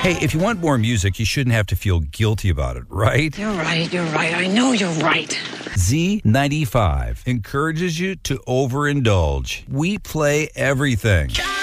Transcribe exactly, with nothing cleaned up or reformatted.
Hey, if you want more music, you shouldn't have to feel guilty about it, right? You're right, you're right. I know you're right. Z ninety-five encourages you to overindulge. We play everything.